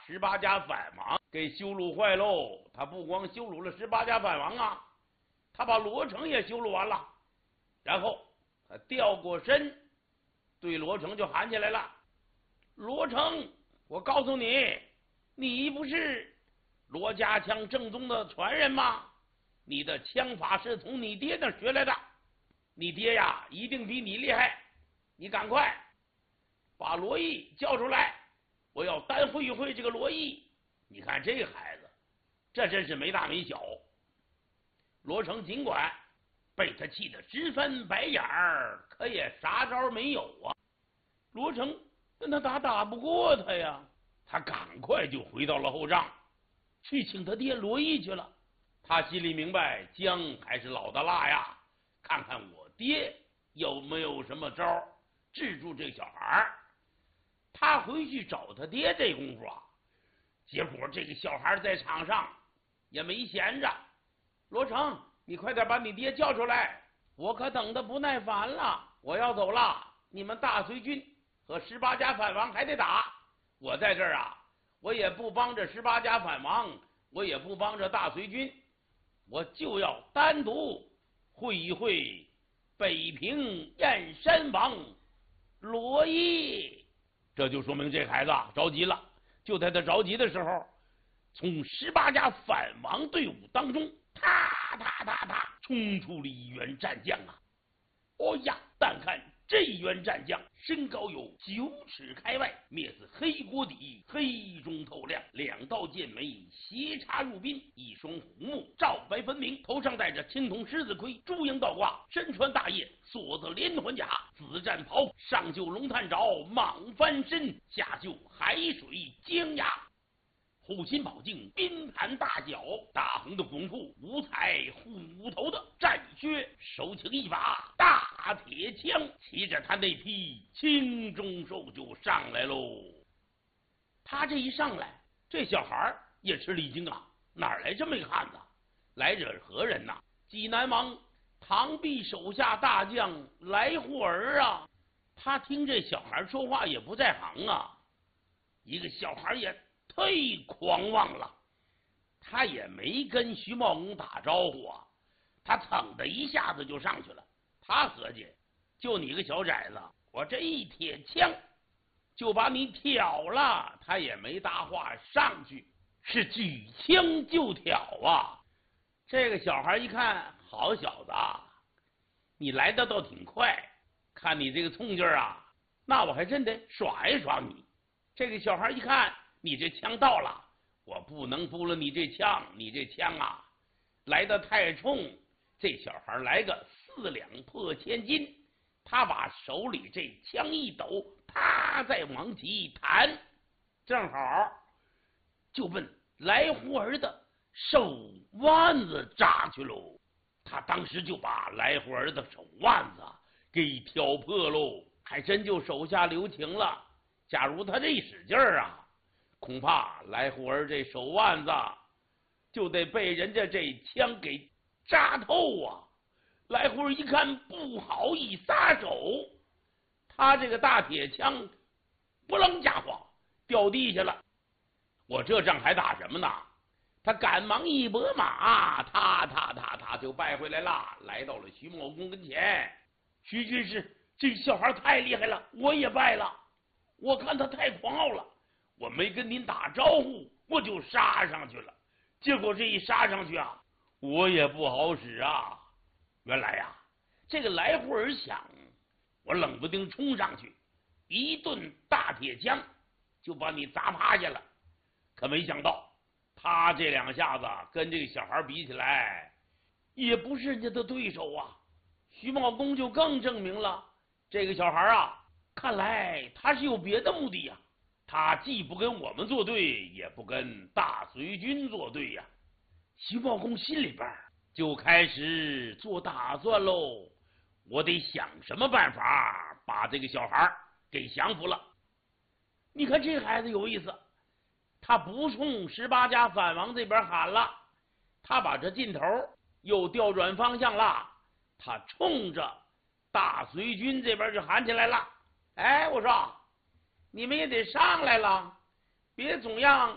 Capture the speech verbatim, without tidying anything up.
十八家反王给羞辱坏喽。他不光羞辱了十八家反王啊，他把罗成也羞辱完了。然后他掉过身，对罗成就喊起来了：罗成，我告诉你，你不是罗家枪正宗的传人吗？你的枪法是从你爹那学来的，你爹呀一定比你厉害，你赶快把罗毅叫出来，我要单会一会这个罗毅。你看这孩子，这真是没大没小。罗成尽管被他气得直翻白眼儿，可也啥招没有啊。罗成跟他打打不过他呀，他赶快就回到了后帐，去请他爹罗毅去了。他心里明白，姜还是老的辣呀，看看我爹有没有什么招治住这小孩。他回去找他爹这功夫啊，结果这个小孩在场上也没闲着。罗成，你快点把你爹叫出来，我可等得不耐烦了，我要走了。你们大隋军和十八家反王还得打，我在这儿啊，我也不帮着十八家反王，我也不帮着大隋军，我就要单独会一会北平燕山王罗毅。这就说明这孩子着急了。就在他着急的时候，从十八家反王队伍当中，踏踏踏踏冲出了一员战将啊！哦呀，但看这员战将身高有九尺开外，面似黑锅底，黑中透亮，两道剑眉斜插入鬓，一双虎目照白分明，头上戴着青铜狮子盔，朱缨倒挂，身穿大叶锁子连环甲，紫战袍，上绣龙探爪，蟒翻身，下绣海水江崖，护心宝镜冰盘大小，大红的滚裤，五彩虎头的战靴，手擎一把大铁枪，骑着他那匹青鬃兽就上来喽。他这一上来，这小孩也吃了一惊啊，哪来这么一个汉子？来者何人呐？济南王唐弼手下大将来护儿啊！他听这小孩说话也不在行啊，一个小孩也太狂妄了，他也没跟徐茂公打招呼啊，他噌的一下子就上去了。他合计，就你个小崽子，我这一铁枪就把你挑了。他也没搭话，上去是举枪就挑啊。这个小孩一看，好小子啊，你来的倒挺快，看你这个冲劲儿啊，那我还真得耍一耍你。这个小孩一看，你这枪到了，我不能拨了你这枪，你这枪啊来得太冲。这小孩来个四两破千斤，他把手里这枪一抖，啪再往起一弹，正好就奔来护儿的手腕子扎去喽。他当时就把来护儿的手腕子给挑破喽，还真就手下留情了。假如他这一使劲儿啊，恐怕来护儿这手腕子就得被人家这枪给扎透啊！来护儿一看不好，一撒手，他这个大铁枪不楞家伙掉地下了。我这仗还打什么呢？他赶忙一拨马，他他他他就败回来了，来到了徐茂公跟前。徐军师，这小孩太厉害了，我也败了。我看他太狂傲了，我没跟您打招呼，我就杀上去了。结果这一杀上去啊，我也不好使啊。原来呀、啊，这个来护儿想，我冷不丁冲上去，一顿大铁枪就把你砸趴下了。可没想到，他这两下子跟这个小孩比起来，也不是人家的对手啊。徐茂公就更证明了，这个小孩啊，看来他是有别的目的呀、啊。他既不跟我们作对，也不跟大隋军作对呀、啊。徐茂公心里边就开始做打算喽，我得想什么办法把这个小孩给降服了。你看这孩子有意思，他不冲十八家反王这边喊了，他把这劲头又调转方向了，他冲着大隋军这边就喊起来了。哎，我说你们也得上来了，别总让